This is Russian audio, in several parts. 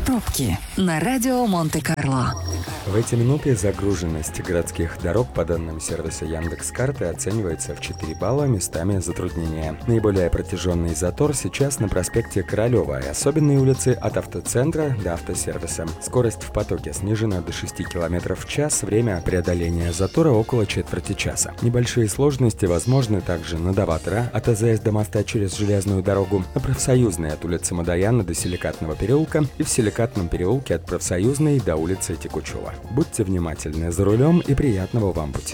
Пробки на радио Монте-Карло. В эти минуты загруженность городских дорог по данным сервиса Яндекс.Карты оценивается в 4 балла, местами затруднения. Наиболее протяженный затор сейчас на проспекте Королева и особенные улицы от автоцентра до автосервиса. Скорость в потоке снижена до 6 км в час, время преодоления затора около четверти часа. Небольшие сложности возможны также на Доватора от АЗС до моста через железную дорогу, на Профсоюзной от улицы Мадояна до Силикатного переулка и в Силикатном переулке от Профсоюзной до улицы Текучева. Будьте внимательны за рулем и приятного вам пути.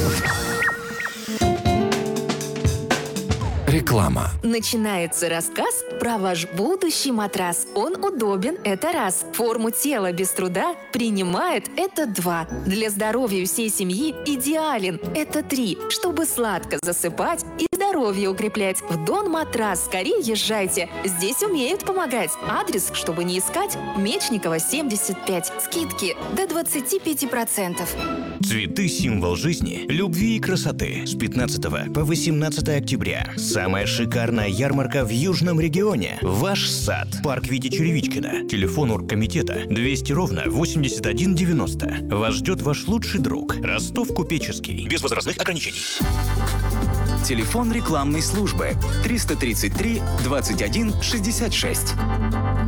Реклама. Начинается рассказ про ваш будущий матрас. Он удобен, это раз. Форму тела без труда принимает, это два. Для здоровья всей семьи идеален, это три. Чтобы сладко засыпать и здоровье укреплять. В Дон Матрас скорее езжайте. Здесь умеют помогать. Адрес, чтобы не искать, Мечникова, 75. Скидки до 25%. Цветы – символ жизни, любви и красоты. С 15 по 18 октября. Самая шикарная ярмарка в Южном регионе. Ваш сад. Парк Вити Черевичкина. Телефон оргкомитета 200 ровно 8190. Вас ждет ваш лучший друг. Ростов Купеческий. Без возрастных ограничений. Телефон рекламной службы 333 21 66.